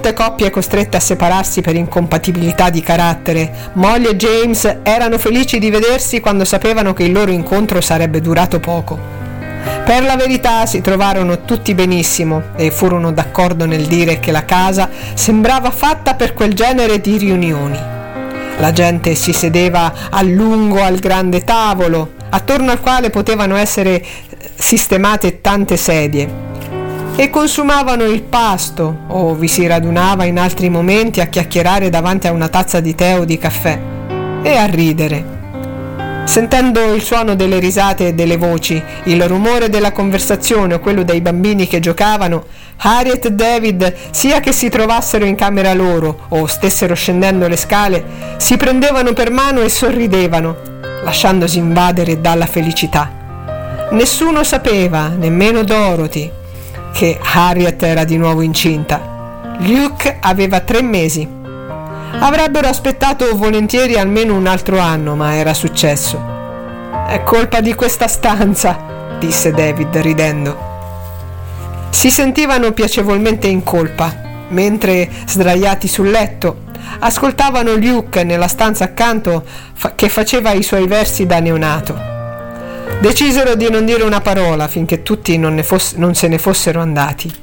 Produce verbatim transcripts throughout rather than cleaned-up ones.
molte coppie costrette a separarsi per incompatibilità di carattere, Molly e James erano felici di vedersi quando sapevano che il loro incontro sarebbe durato poco. Per la verità si trovarono tutti benissimo e furono d'accordo nel dire che la casa sembrava fatta per quel genere di riunioni. La gente si sedeva a lungo al grande tavolo, attorno al quale potevano essere sistemate tante sedie, e consumavano il pasto o vi si radunava in altri momenti a chiacchierare davanti a una tazza di tè o di caffè e a ridere. Sentendo il suono delle risate e delle voci, il rumore della conversazione o quello dei bambini che giocavano, Harriet e David, sia che si trovassero in camera loro o stessero scendendo le scale, si prendevano per mano e sorridevano, lasciandosi invadere dalla felicità. Nessuno sapeva, nemmeno Dorothy, che Harriet era di nuovo incinta. Luke aveva tre mesi. Avrebbero aspettato volentieri almeno un altro anno, ma era successo. È colpa di questa stanza, disse David ridendo. Si sentivano piacevolmente in colpa, mentre, sdraiati sul letto, ascoltavano Luke nella stanza accanto fa- che faceva i suoi versi da neonato. Decisero di non dire una parola finché tutti non, ne foss- non se ne fossero andati.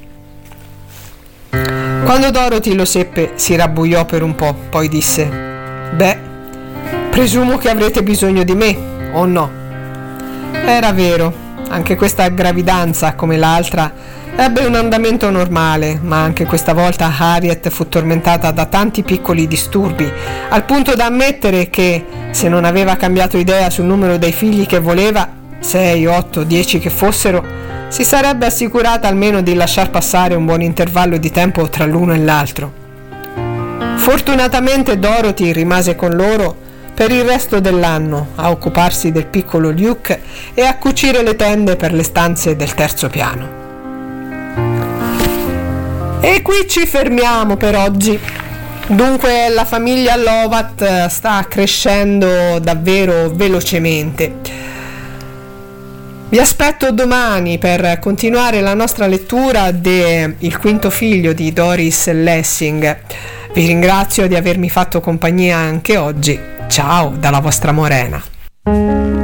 Quando Dorothy lo seppe, si rabbuiò per un po', poi disse: «Beh, presumo che avrete bisogno di me, o no?» Era vero, anche questa gravidanza, come l'altra, ebbe un andamento normale, ma anche questa volta Harriet fu tormentata da tanti piccoli disturbi, al punto da ammettere che, se non aveva cambiato idea sul numero dei figli che voleva, sei, otto, dieci che fossero, si sarebbe assicurata almeno di lasciar passare un buon intervallo di tempo tra l'uno e l'altro. Fortunatamente Dorothy rimase con loro per il resto dell'anno a occuparsi del piccolo Luke e a cucire le tende per le stanze del terzo piano. E qui ci fermiamo per oggi. Dunque la famiglia Lovat sta crescendo davvero velocemente. Vi aspetto domani per continuare la nostra lettura de Il quinto figlio di Doris Lessing. Vi ringrazio di avermi fatto compagnia anche oggi. Ciao dalla vostra Morena.